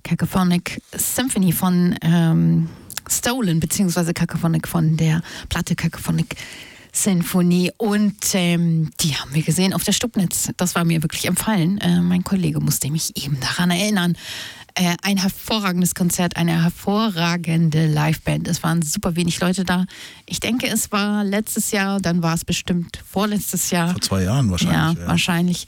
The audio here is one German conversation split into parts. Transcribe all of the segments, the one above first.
Cacophonic Symphony von Stolen, beziehungsweise Cacophonic von der Platte Cacophonic Sinfonie. Und die haben wir gesehen auf der Stubnitz. Das war mir wirklich empfallen. Mein Kollege musste mich eben daran erinnern. Ein hervorragendes Konzert, eine hervorragende Liveband. Es waren super wenig Leute da. Ich denke, es war letztes Jahr, dann war es bestimmt vorletztes Jahr. Vor 2 Jahren wahrscheinlich. Ja, wahrscheinlich.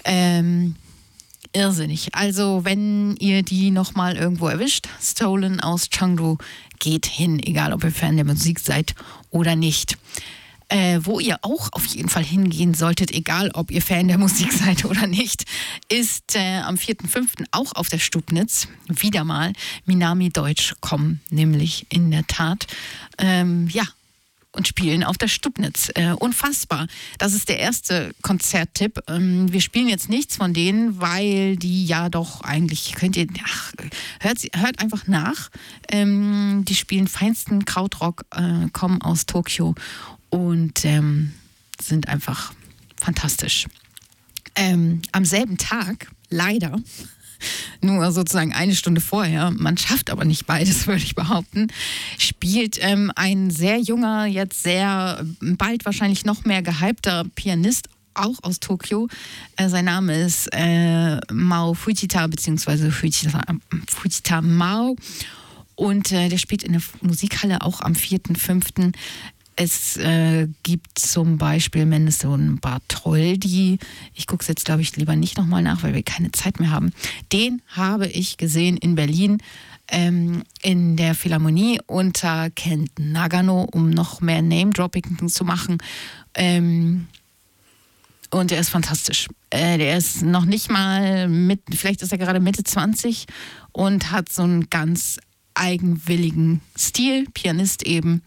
Irrsinnig. Also wenn ihr die nochmal irgendwo erwischt, Stolen aus Chengdu, geht hin, egal ob ihr Fan der Musik seid oder nicht. Wo ihr auch auf jeden Fall hingehen solltet, egal ob ihr Fan der Musik seid oder nicht, ist am 4.5. auch auf der Stubnitz wieder mal Minami Deutsch kommen, nämlich in der Tat, und spielen auf der Stubnitz. Unfassbar. Das ist der erste Konzerttipp. Wir spielen jetzt nichts von denen, weil die ja doch eigentlich, hört einfach nach. Die spielen feinsten Krautrock, kommen aus Tokio und sind einfach fantastisch. Am selben Tag, leider, nur sozusagen eine Stunde vorher, man schafft aber nicht beides, würde ich behaupten, spielt ein sehr junger, jetzt sehr bald wahrscheinlich noch mehr gehypter Pianist, auch aus Tokio. Sein Name ist Mao Fujita, beziehungsweise Fujita Mao. Und der spielt in der Musikhalle auch am 4.5. Es gibt zum Beispiel Mendelssohn Bartholdy. Ich gucke es jetzt, glaube ich, lieber nicht nochmal nach, weil wir keine Zeit mehr haben. Den habe ich gesehen in Berlin in der Philharmonie unter Kent Nagano, um noch mehr Name-Dropping zu machen. Und er ist fantastisch. Der ist noch nicht mal vielleicht ist er gerade Mitte 20 und hat so einen ganz eigenwilligen Stil, Pianist eben,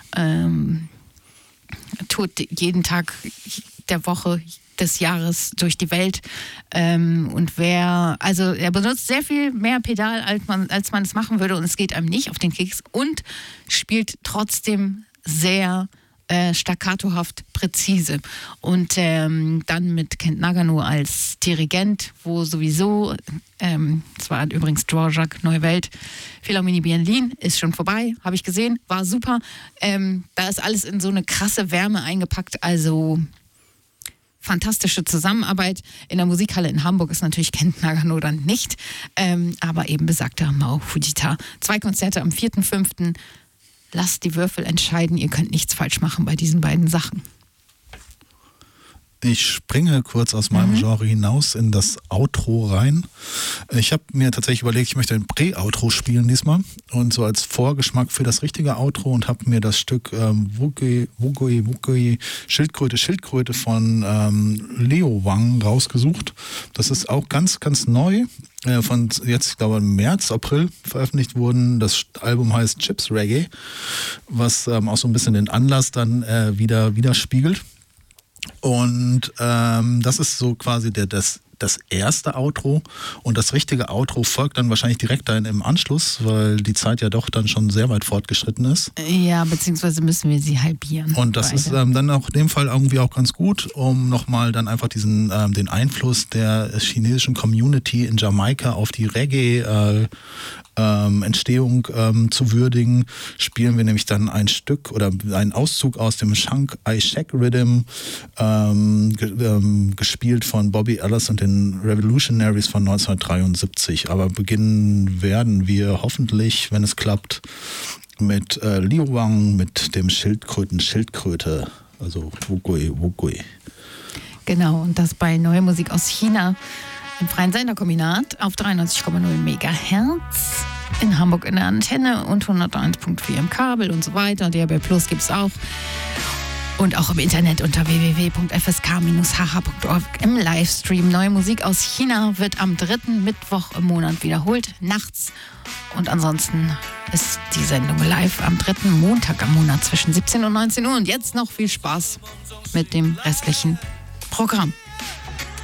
tut jeden Tag der Woche des Jahres durch die Welt und er benutzt sehr viel mehr Pedal, als man es machen würde und es geht einem nicht auf den Keks und spielt trotzdem sehr staccatohaft präzise. Und dann mit Kent Nagano als Dirigent, wo sowieso, es war übrigens Dvorak, Neue Welt, Philharmonie Berlin, ist schon vorbei, habe ich gesehen, war super. Da ist alles in so eine krasse Wärme eingepackt, also fantastische Zusammenarbeit. In der Musikhalle in Hamburg ist natürlich Kent Nagano dann nicht, aber eben besagter Mao Fujita. 2 Konzerte am 4.5. Lasst die Würfel entscheiden, ihr könnt nichts falsch machen bei diesen beiden Sachen. Ich springe kurz aus meinem Genre hinaus in das Outro rein. Ich habe mir tatsächlich überlegt, ich möchte ein Prä-Outro spielen diesmal und so als Vorgeschmack für das richtige Outro und habe mir das Stück Wugui Schildkröte von Leo Wang rausgesucht. Das ist auch ganz, ganz neu. Von jetzt, ich glaube, März, April veröffentlicht wurden. Das Album heißt Chips Reggae, was auch so ein bisschen den Anlass dann widerspiegelt. Und das ist so quasi das erste Outro und das richtige Outro folgt dann wahrscheinlich direkt dann im Anschluss, weil die Zeit ja doch dann schon sehr weit fortgeschritten ist. Ja, beziehungsweise müssen wir sie halbieren. Und das ist dann auch in dem Fall irgendwie auch ganz gut, um nochmal dann einfach den Einfluss der chinesischen Community in Jamaika auf die Reggae Entstehung zu würdigen, spielen wir nämlich dann ein Stück oder einen Auszug aus dem Shank I Shack Rhythm, gespielt von Bobby Ellis und den Revolutionaries von 1973. Aber beginnen werden wir hoffentlich, wenn es klappt, mit Liu Wang, mit dem Schildkröte, also Wugui. Genau, und das bei Neue Musik aus China im freien Senderkombinat auf 93,0 Megahertz in Hamburg in der Antenne und 101.4 im Kabel und so weiter. DRB Plus gibt es auch. Und auch im Internet unter www.fsk-hh.org im Livestream. Neue Musik aus China wird am 3. Mittwoch im Monat wiederholt, nachts. Und ansonsten ist die Sendung live am 3. Montag am Monat zwischen 17 und 19 Uhr. Und jetzt noch viel Spaß mit dem restlichen Programm.